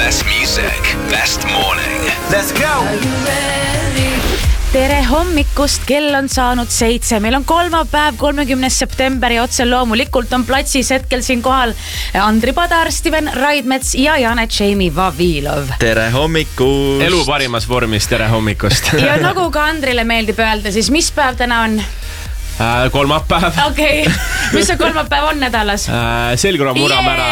Best music, best morning. Let's go! Tere hommikust, kell on saanud 7. Meil on kolmapäev, 30. september ja otse loomulikult on platsis hetkel siin kohal Andri Padar, Steven Raidmets ja Janet Jamie Vavilov. Tere hommikust! Elu parimas vormis, tere hommikust! Ja nagu ka Andrile meeldib öelda, siis mis päev täna on? Kolmapäev. Okei. Mis see kolmapäev on nädalas? Selgroo murame ära.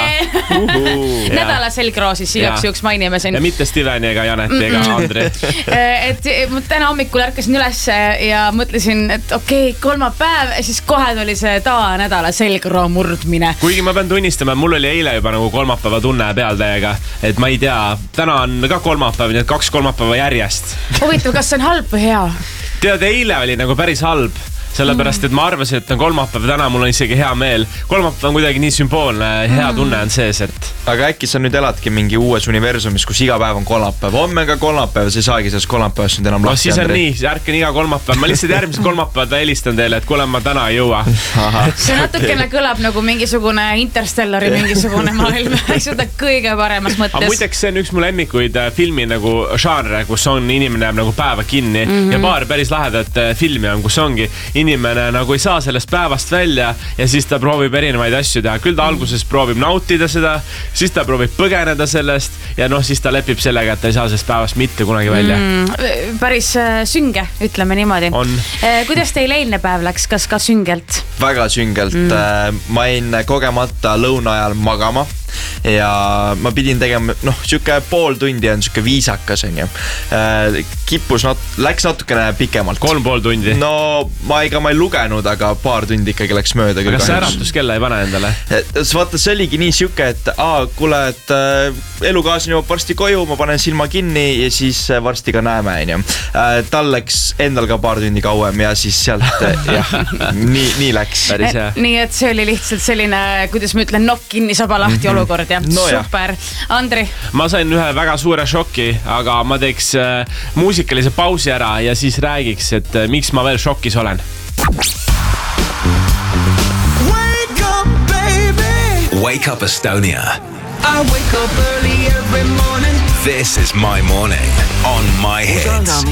Nädala selgroo siis igaks juhuks mainime siin. Ja mitte Steveni ega Janeti ega Andri. Et täna hommikul ärkasin üles ja mõtlesin, et okei, kolmapäev, siis kohe tuli see nädala selgroo murdmine. Kuigi ma pean tunnistama, mul oli eile juba nagu kolmapäeva tunne peal täiega. Et ma ei tea, täna on ka kolmapäev, nii et 2 kolmapäeva järjest. Huvitav, kas see on halb või hea? Tead, eile oli nagu päris halb. Sellepärast, et ma arvasin, et on kolmapäev, täna mul on isegi hea meel. Kolmapäev on kuidagi nii sümboolne, hea tunne on sees, et... Aga äkki sa nüüd eladki mingi uues universumis, kus iga päev on kolmapäev. Homme ka kolmapäev, sa ei saagi sellest kolmapäevast nüüd enam lahti. Siis on nii, ärken iga kolmapäev. Ma lihtsalt järgmised kolmapäevad helistan teile, et kuule, ma täna ei jõua. See natukene kõlab nagu mingisugune Interstellari mingisugune maailm. Seda kõige paremas mõttes. Aga muideks see on üks mu lemmikuid filmi nagu žanre, kus on inimene jääb nagu päeva kinni. Ja paar päris lahedat filmi on, kus ongi inimene nagu ei saa sellest päevast välja ja siis ta proovib erinevaid asju teha. Küll ta alguses proovib nautida seda, siis ta proovib põgeneda sellest ja siis ta lepib sellega, et ta ei saa sellest päevast mitte kunagi välja. Päris sünge, ütleme niimoodi. Kuidas teil eilne päev läks? Kas ka süngelt? Väga süngelt. Ma jäin kogemata lõuna ajal magama ja ma pidin tegema, siuke pool tundi on siuke viisakas, on ju. Kippus, läks natukene pikemalt. 3,5 tundi. No, ma ei lugenud, aga paar tundi ikkagi läks mööda. Kas see äratuskella ei pane endale? Vaata, see oligi nii siuke, et kuule, et elukaaslane jõuab varsti koju, ma panen silma kinni ja siis varsti ka näeme, on ju. Tal läks endal ka paar tundi kauem ja siis sealt, nii läks. Nii, et see oli lihtsalt selline, kuidas ma ütlen, nokk kinni, saba lahti olukord ja super. Andri? Ma sain ühe väga suure šoki, aga ma teeks muusikalise pausi ära ja siis räägiks, et miks ma veel šokis olen. Wake up Estonia. I wake up early every morning. This is my morning on My Hits.